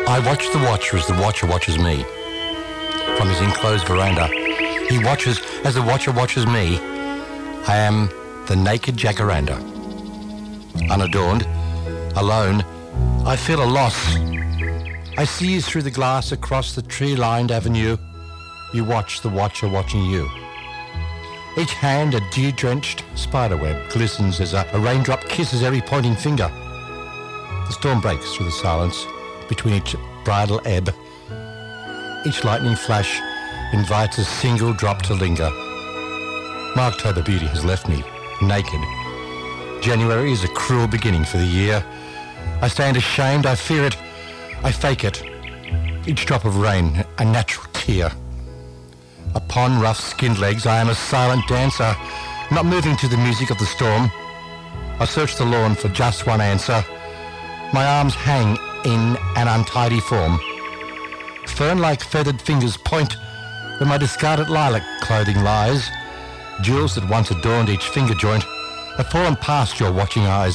I watch the watcher as the watcher watches me. From his enclosed veranda, he watches as the watcher watches me. I am the naked jacaranda. Unadorned, alone, I feel a loss. I see you through the glass across the tree-lined avenue. You watch the watcher watching you. Each hand a dew-drenched spiderweb glistens as a raindrop kisses every pointing finger. The storm breaks through the silence between each bridal ebb. Each lightning flash invites a single drop to linger. My October beauty has left me naked. January is a cruel beginning for the year. I stand ashamed, I fear it, I fake it. Each drop of rain, a natural tear. Upon rough-skinned legs, I am a silent dancer, not moving to the music of the storm. I search the lawn for just one answer. My arms hang in an untidy form. Fern-like feathered fingers point where my discarded lilac clothing lies. Jewels that once adorned each finger joint have fallen past your watching eyes.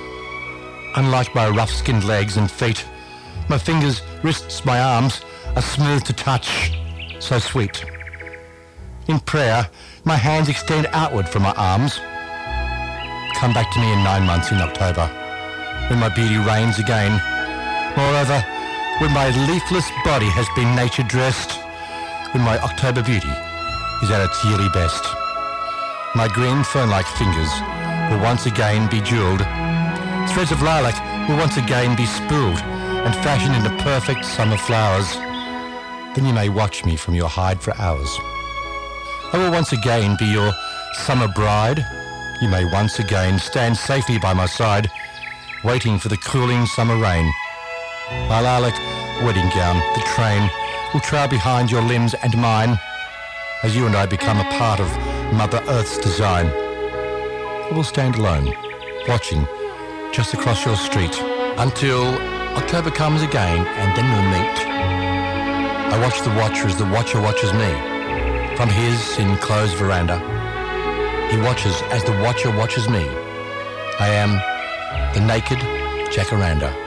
Unlike my rough-skinned legs and feet, my fingers, wrists, my arms are smooth to touch, so sweet. In prayer, my hands extend outward from my arms. Come back to me in 9 months in October, when my beauty reigns again. Moreover, when my leafless body has been nature dressed, when my October beauty is at its yearly best. My green fern-like fingers will once again be jeweled. Threads of lilac will once again be spooled and fashioned into perfect summer flowers. Then you may watch me from your hide for hours. I will once again be your summer bride. You may once again stand safely by my side, waiting for the cooling summer rain. My lilac wedding gown, the train, will trail behind your limbs and mine, as you and I become a part of Mother Earth's design. I will stand alone, watching just across your street, until October comes again, and then we'll meet. I watch the watcher as the watcher watches me. From his enclosed veranda, he watches as the watcher watches me. I am the naked jacaranda.